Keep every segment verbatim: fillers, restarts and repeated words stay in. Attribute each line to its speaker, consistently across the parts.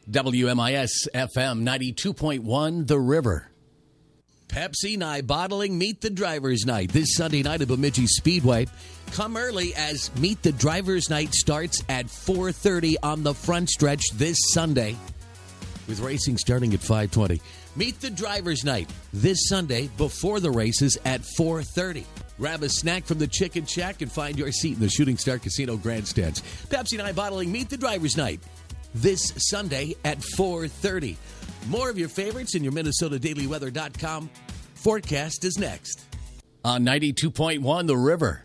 Speaker 1: W M I S F M ninety-two point one, The River. Pepsi Nye Bottling Meet the Drivers Night this Sunday night at Bemidji Speedway. Come early as Meet the Drivers Night starts at four thirty on the front stretch this Sunday, with racing starting at five twenty. Meet the Drivers Night this Sunday before the races at four thirty. Grab a snack from the Chicken Shack and find your seat in the Shooting Star Casino grandstands. Pepsi Nye Bottling Meet the Drivers Night this Sunday at four thirty. More of your favorites in your Minnesota Daily Weather dot com forecast is next on ninety-two point one The River.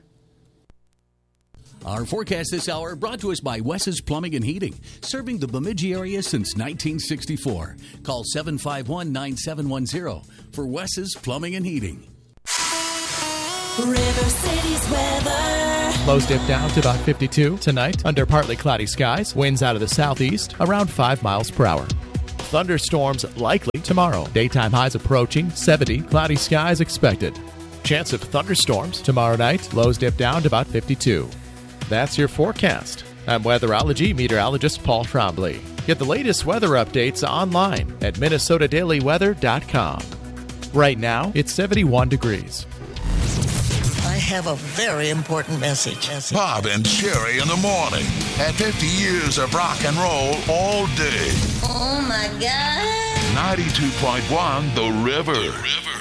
Speaker 1: Our forecast this hour brought to us by Wes's Plumbing and Heating, serving the Bemidji area since nineteen sixty-four. Call seven five one, nine seven one zero for Wes's Plumbing and Heating.
Speaker 2: River City's weather.
Speaker 3: Lows dip down to about fifty-two tonight under partly cloudy skies. Winds out of the southeast around five miles per hour. Thunderstorms likely tomorrow. Daytime highs approaching seventy. Cloudy skies expected. Chance of thunderstorms tomorrow night. Lows dip down to about fifty-two. That's your forecast. I'm weatherology meteorologist Paul Trombley. Get the latest weather updates online at Minnesota Daily Weather dot com. Right now, it's seventy-one degrees.
Speaker 4: I have a very important message.
Speaker 5: Bob and Sherry in the morning. At fifty years of rock and roll all day.
Speaker 2: Oh, my God.
Speaker 5: ninety-two point one The River. The River.